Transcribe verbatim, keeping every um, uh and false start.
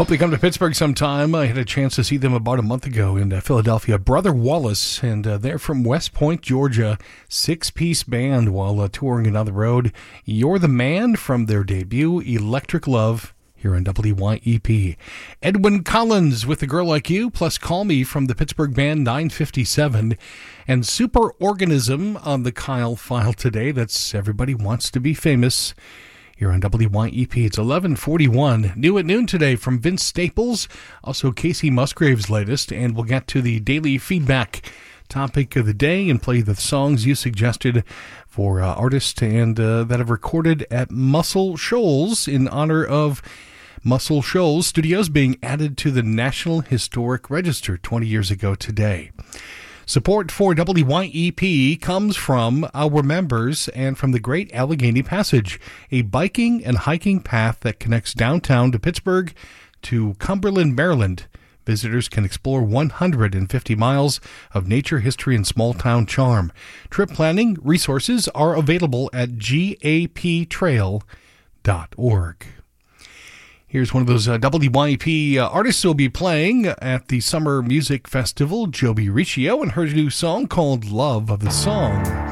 Hope they come to Pittsburgh sometime. I had a chance to see them about a month ago in uh, Philadelphia. Brother Wallace, and uh, they're from West Point, Georgia. Six-piece band while uh, touring another road. You're the Man from their debut, Electric Love, here on W Y E P. Edwyn Collins with A Girl Like You, plus Call Me from the Pittsburgh band nine fifty-seven. And Superorganism on the Kyle file today. That's Everybody Wants to Be Famous. Here on W Y E P, it's eleven forty-one. New at noon today from Vince Staples, also Casey Musgrave's latest, and we'll get to the daily feedback topic of the day and play the songs you suggested for uh, artists and uh, that have recorded at Muscle Shoals in honor of Muscle Shoals Studios being added to the National Historic Register twenty years ago today. Support for W Y E P comes from our members and from the Great Allegheny Passage, a biking and hiking path that connects downtown to Pittsburgh to Cumberland, Maryland. Visitors can explore one hundred fifty miles of nature, history, and small-town charm. Trip planning resources are available at G A P trail dot org. Here's one of those uh, W Y E P uh, artists who will be playing at the Summer Music Festival, Joby Riccio, and her new song called Love of the Song.